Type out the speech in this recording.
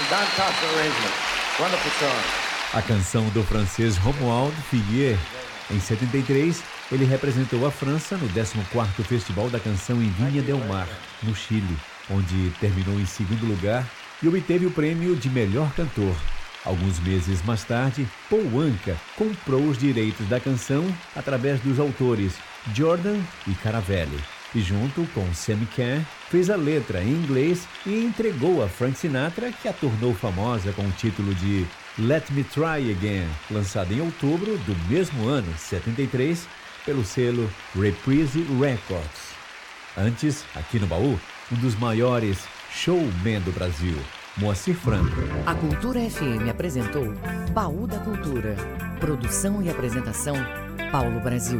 Don Costa arrangement. Wonderful song. A canção do francês Romuald Figuier. Em 73, ele representou a França no 14º Festival da Canção em Viña del Mar, no Chile, onde terminou em segundo lugar e obteve o prêmio de melhor cantor. Alguns meses mais tarde, Paul Anka comprou os direitos da canção através dos autores Jordan e Caravelli. E junto com Sammy Cahn, fez a letra em inglês e entregou a Frank Sinatra, que a tornou famosa com o título de Let Me Try Again, lançado em outubro do mesmo ano, 73, pelo selo Reprise Records. Antes, aqui no Baú, um dos maiores showmen do Brasil, Moacir Franco. A Cultura FM apresentou Baú da Cultura. Produção e apresentação, Paulo Brasil.